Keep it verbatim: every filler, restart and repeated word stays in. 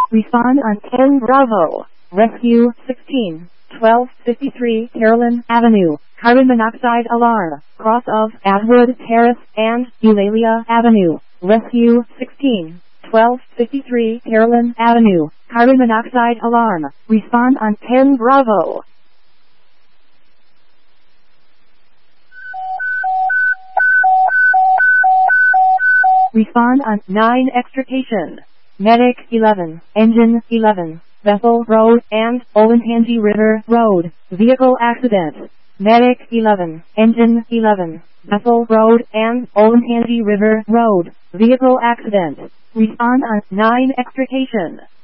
Respond on ten Bravo. Rescue sixteen twelve fifty-three Carolyn Avenue. Carbon monoxide alarm. Cross of Atwood Terrace and Eulalia Avenue. Rescue sixteen twelve fifty-three Carolyn Avenue. Carbon monoxide alarm. Respond on ten Bravo. Respond on nine Extrication. Medic eleven, Engine eleven, Bethel Road and Olentangy River Road. Vehicle accident. Medic eleven, Engine eleven, Bethel Road and Olentangy River Road. Vehicle accident. Respond on nine Extrication.